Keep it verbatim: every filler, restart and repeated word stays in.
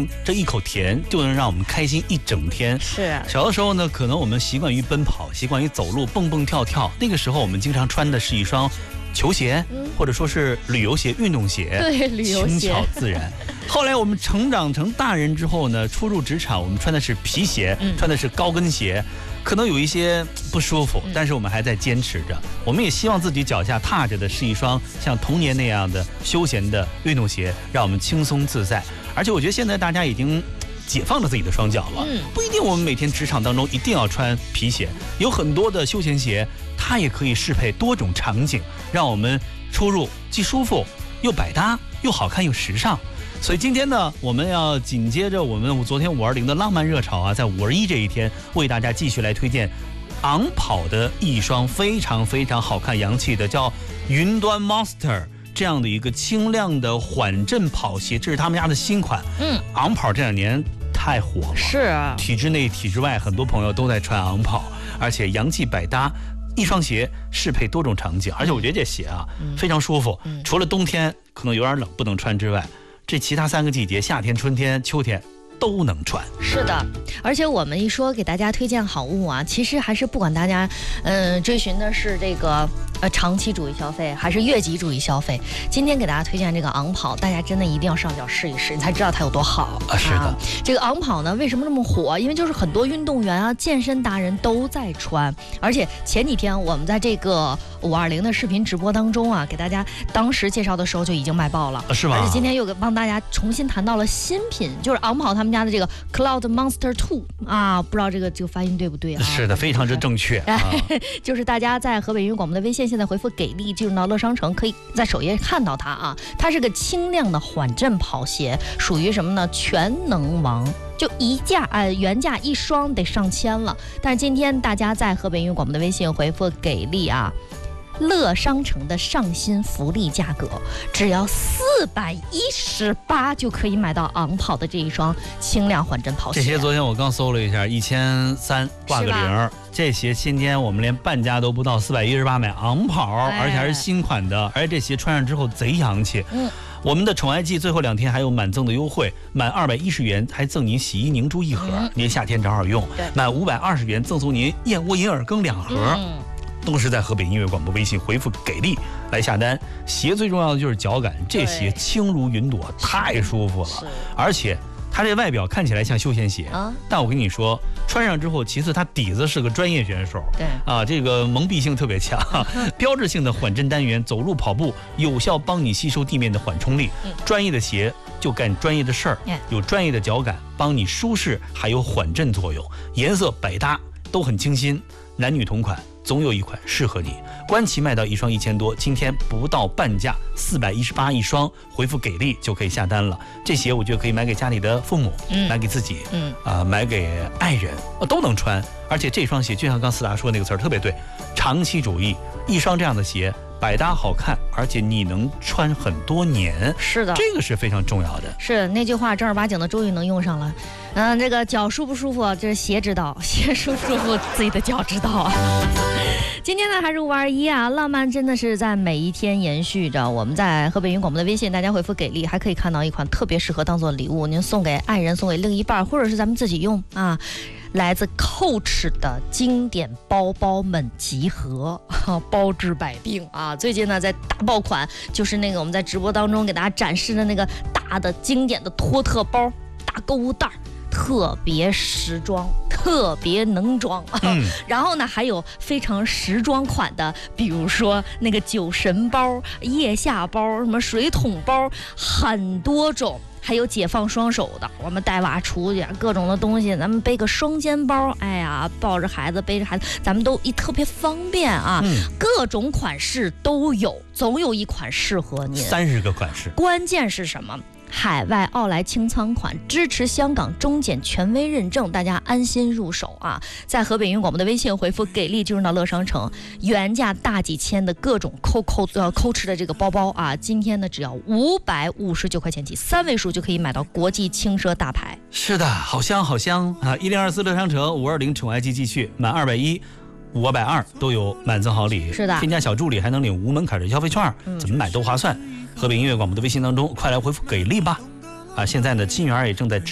能这一口甜就能让我们开心一整天。 是小的时候呢，可能我们习惯于奔跑，习惯于走路，蹦蹦跳跳。那个时候我们经常穿的是一双球鞋，嗯、或者说是旅游鞋、运动鞋， 对，旅游鞋， 轻巧自然。后来我们成长成大人之后呢，初入职场，我们穿的是皮鞋，嗯、穿的是高跟鞋，可能有一些不舒服，但是我们还在坚持着。我们也希望自己脚下踏着的是一双像童年那样的休闲的运动鞋，让我们轻松自在。而且我觉得现在大家已经解放了自己的双脚了，嗯、不一定我们每天职场当中一定要穿皮鞋，有很多的休闲鞋，它也可以适配多种场景，让我们出入既舒服又百搭又好看又时尚。所以今天呢，我们要紧接着我们昨天五二零的浪漫热潮啊，在五二一这一天，为大家继续来推荐昂跑的一双非常非常好看洋气的叫云端 Monster 这样的一个轻量的缓震跑鞋，这是他们家的新款。嗯，昂跑这两年太火了， 是啊， 体制内体制外很多朋友都在穿昂跑，而且洋气百搭。一双鞋适配多种场景，而且我觉得这鞋啊、嗯、非常舒服、嗯、除了冬天可能有点冷不能穿之外，这其他三个季节夏天春天秋天都能穿。 是的，而且我们一说给大家推荐好物啊，其实还是不管大家嗯、呃、追寻的是这个呃长期主义消费还是月级主义消费，今天给大家推荐这个昂跑，大家真的一定要上脚试一试，你才知道它有多好啊。是的、啊、 这个昂跑呢为什么那么火，因为就是很多运动员啊健身达人都在穿，而且前几天我们在这个五二零的视频直播当中啊，给大家当时介绍的时候就已经卖爆了、 啊、是吗？ 而且今天又给帮大家重新谈到了新品，就是昂跑他们家的这个 Cloud Monster 二啊，不知道这个这个发音对不对啊？ 是的，非常之正确、啊、 就是大家在河北云广播的微信现在回复给力进入到乐商城，可以在首页看到它啊。它是个轻量的缓震跑鞋，属于什么呢？全能王，就一价呃原价一双得上千了，但是今天大家在河北云广播的微信回复给力啊，乐商城的上新福利价格只要四百一十八就可以买到昂跑的这一双轻量缓震跑鞋。 这鞋昨天我刚搜了一下，一千三挂个零。这鞋今天我们连半价都不到，四百一十八买昂跑、哎，而且还是新款的，而且这鞋穿上之后贼洋气。嗯，我们的宠爱季最后两天还有满赠的优惠，满二百一十元还赠您洗衣凝珠一盒，嗯、您夏天正好用；满五百二十元赠送您燕窝银耳羹两盒。嗯，都是在河北音乐广播微信回复给力来下单。鞋最重要的就是脚感，这鞋轻如云朵，太舒服了，而且它这外表看起来像休闲鞋、啊、但我跟你说穿上之后，其次它底子是个专业选手，对啊，这个蒙蔽性特别强标志性的缓震单元，走路跑步有效帮你吸收地面的缓冲力、嗯、专业的鞋就干专业的事儿、嗯、有专业的脚感帮你舒适还有缓震作用，颜色百搭都很清新，男女同款总有一款适合你。官旗卖到一双一千多，今天不到半价，四百一十八一双，回复给力就可以下单了。这鞋我觉得可以买给家里的父母，嗯、买给自己，嗯啊、呃，买给爱人，都能穿。而且这双鞋就像刚思达说那个词儿特别对，长期主义，一双这样的鞋百搭好看，而且你能穿很多年， 是的， 这个是非常重要的。 是那句话正儿八经的终于能用上了。嗯，这个脚舒不舒服，这鞋知道；鞋舒不舒服，自己的脚知道啊。今天呢还是五二一啊，浪漫真的是在每一天延续着。我们在河北云广播的微信，大家回复给力，还可以看到一款特别适合当做礼物，您送给爱人，送给另一半，或者是咱们自己用啊。来自 Coach 的经典包包们集合，包治百病啊！最近呢，在大爆款，就是那个我们在直播当中给大家展示的那个大的经典的托特包、大购物袋，特别时装，特别能装。嗯、然后呢，还有非常时装款的，比如说那个酒神包、腋下包、什么水桶包，很多种。还有解放双手的，我们带娃出去各种的东西，咱们背个双肩包，哎呀，抱着孩子背着孩子，咱们都一特别方便啊、嗯、各种款式都有，总有一款适合您。 三十个款式， 关键是什么？海外奥莱清仓款，支持香港中检权威认证，大家安心入手啊！在河北云广播的微信回复给力进入到乐商城，原价大几千的各种扣扣呃扣吃的这个包包啊，今天呢只要五百五十九块钱起，三位数就可以买到国际轻奢大牌。 是的，好香好香啊！一零二四乐商城五二零宠爱季继续，满二百一。五百二都有满赠好礼， 是的， 添加小助理还能领无门槛的消费券、嗯、怎么买都划算。河北音乐广播的微信当中，快来回复给力吧！啊，现在呢，金源也正在